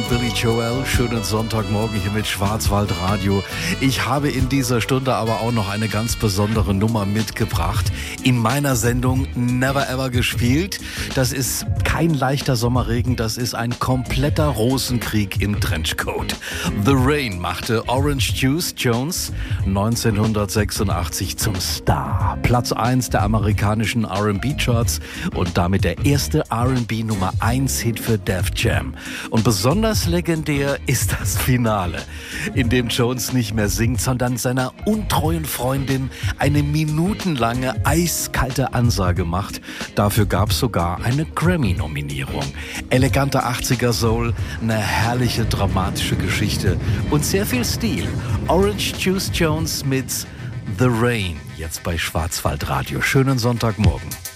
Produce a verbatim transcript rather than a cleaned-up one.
Billy Joel. Schönen Sonntagmorgen hier mit Schwarzwaldradio. Ich habe in dieser Stunde aber auch noch eine ganz besondere Nummer mitgebracht. In meiner Sendung Never Ever gespielt. Das ist kein leichter Sommerregen, das ist ein kompletter Rosenkrieg im Trenchcoat. The Rain machte Orange Juice Jones neunzehnhundertsechsundachtzig zum Star. Platz eins der amerikanischen R and B-Charts und damit der erste R and B Nummer eins Hit für Def Jam. Und besonders legendär ist das Finale, in dem Jones nicht mehr singt, sondern seiner untreuen Freundin eine minutenlange eiskalte Ansage macht. Dafür gab es sogar eine Grammy-Nominierung. Eleganter achtziger Soul, eine herrliche dramatische Geschichte und sehr viel Stil. Orange Juice Jones mit The Rain, jetzt bei Schwarzwaldradio. Schönen Sonntagmorgen.